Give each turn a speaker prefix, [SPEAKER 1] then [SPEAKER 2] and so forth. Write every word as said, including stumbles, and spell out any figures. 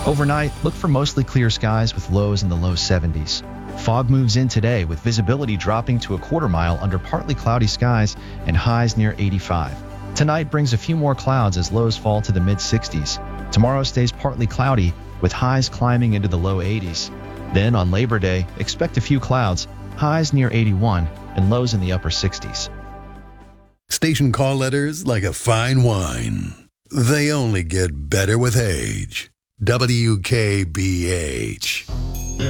[SPEAKER 1] Overnight, look for mostly clear skies with lows in the low seventies. Fog moves in today with visibility dropping to a quarter mile under partly cloudy skies and highs near eighty-five. Tonight brings a few more clouds as lows fall to the mid sixties. Tomorrow stays partly cloudy with highs climbing into the low eighties. Then on Labor Day, expect a few clouds, highs near eighty-one and lows in the upper sixties.
[SPEAKER 2] Station call letters like a fine wine. They only get better with age. W K B H.